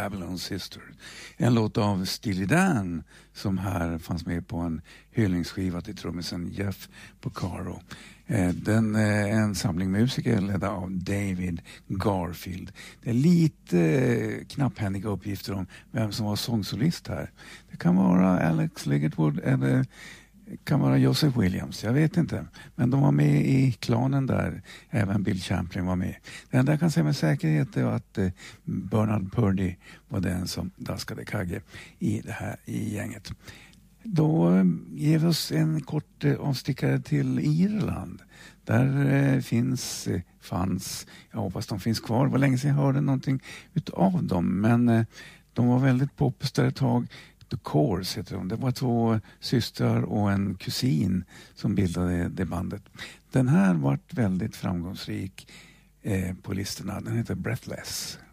Babylon Sisters. En låt av Steely Dan som här fanns med på en hyllningsskiva till trummisen Jeff Porcaro. Den är en samling musiker ledda av David Garfield. Det är lite knapphändiga uppgifter om vem som var sångsolist här. Det kan vara Alex Ligertwood eller kan vara Joseph Williams, jag vet inte. Men de var med i klanen där. Även Bill Champlin var med. Det enda jag kan säga med säkerhet är att Bernard Purdy var den som daskade kagge i det här i gänget. Då ger vi oss en kort avstickare till Irland. Där fanns, jag hoppas de finns kvar. Det var länge sedan jag hörde någonting utav dem. Men de var väldigt poppis där ett tag. The Course heter de. Det var 2 systrar och en kusin som bildade det bandet. Den här vart väldigt framgångsrik på listorna. Den heter Breathless.